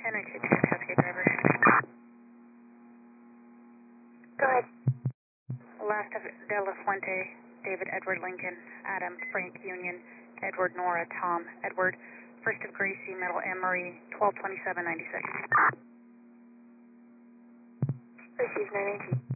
1092 Cascade driver. Go ahead. Last of De La Fuente, David Edward Lincoln, Adam Frank Union, Edward Nora Tom Edward, First of Gracie Middle M Marie, 122796. Received 918.